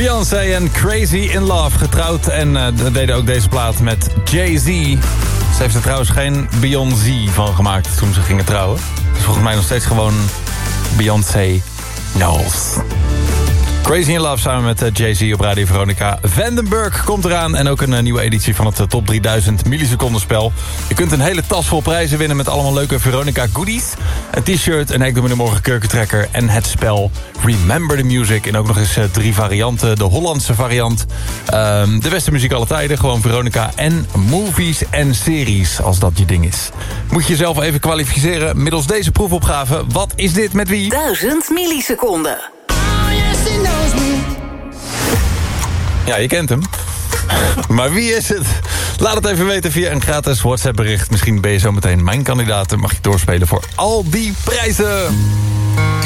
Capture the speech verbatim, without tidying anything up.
Beyoncé en Crazy in Love, getrouwd. En uh, dat deden ook deze plaat met Jay-Z. Ze heeft er trouwens geen Beyoncé van gemaakt toen ze gingen trouwen. Dus volgens mij nog steeds gewoon Beyoncé Knowles. Crazy in Love samen met uh, Jay-Z op Radio Veronica. Vandenberg komt eraan en ook een uh, nieuwe editie van het uh, Top drieduizend milliseconden spel. Je kunt een hele tas vol prijzen winnen met allemaal leuke Veronica goodies. Een t-shirt, een Ik Doe Me de Morgen kurkentrekker en het spel Remember the Music. En ook nog eens uh, drie varianten. De Hollandse variant, uh, de beste muziek alle tijden, gewoon Veronica. En movies en series, als dat je ding is. Moet je jezelf even kwalificeren middels deze proefopgave. Wat is dit met wie? duizend milliseconden. Ja, je kent hem. Maar wie is het? Laat het even weten via een gratis WhatsApp bericht. Misschien ben je zo meteen mijn kandidaat en mag je doorspelen voor al die prijzen.